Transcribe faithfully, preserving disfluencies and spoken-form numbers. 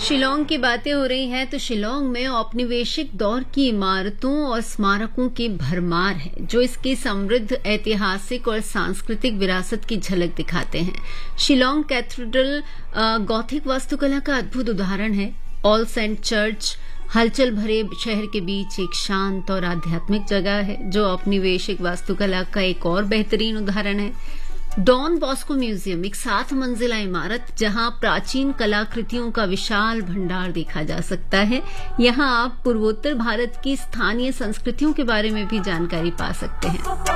शिलांग की बातें हो रही हैं तो शिलांग में औपनिवेशिक दौर की इमारतों और स्मारकों की भरमार है जो इसकी समृद्ध ऐतिहासिक और सांस्कृतिक विरासत की झलक दिखाते हैं। शिलांग कैथेड्रल गॉथिक वास्तुकला का अद्भुत उदाहरण है। ऑल सेंट चर्च हलचल भरे शहर के बीच एक शांत और आध्यात्मिक जगह है जो औपनिवेशिक वास्तुकला का एक और बेहतरीन उदाहरण है। डॉन बॉस्को म्यूजियम एक सात मंजिला इमारत जहां प्राचीन कलाकृतियों का विशाल भंडार देखा जा सकता है। यहां आप पूर्वोत्तर भारत की स्थानीय संस्कृतियों के बारे में भी जानकारी पा सकते हैं।